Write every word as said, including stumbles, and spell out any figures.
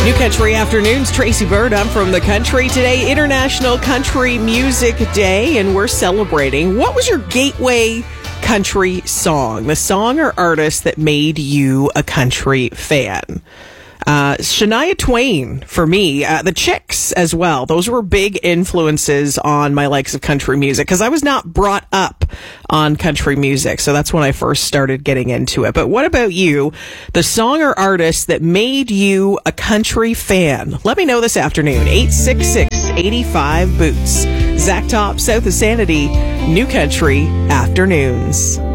New Country Afternoons, Tracy Bird. I'm from the country. Today, International Country Music Day, and we're celebrating. What was your gateway country song? The song or artist that made you a country fan? Uh, Shania Twain for me, uh, the Chicks as well. Those were big influences on my likes of country music because I was not brought up on country music. So that's when I first started getting into it. But what about you? The song or artist that made you a country fan? Let me know this afternoon. eight six six, eight five, boots. Zach Top, South of Sanity, New Country Afternoons.